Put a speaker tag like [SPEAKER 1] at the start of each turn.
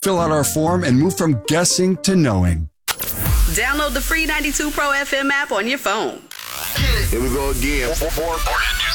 [SPEAKER 1] Fill out our form and move from guessing to knowing.
[SPEAKER 2] Download the free 92 Pro FM app on your phone.
[SPEAKER 3] Here we go again. More